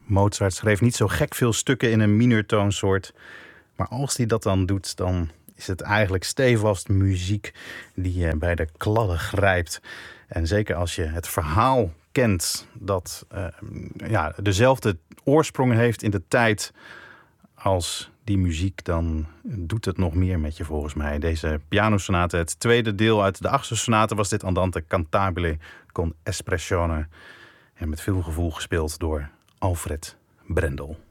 Mozart schreef niet zo gek veel stukken in een mineurtoonsoort. Maar als hij dat dan doet, dan is het eigenlijk stevast muziek die je bij de kladden grijpt. En zeker als je het verhaal kent dat dezelfde oorsprong heeft in de tijd als die muziek, dan doet het nog meer met je volgens mij. Deze pianosonate, het tweede deel uit de 8e sonate, was dit Andante cantabile con espressione. En met veel gevoel gespeeld door Alfred Brendel.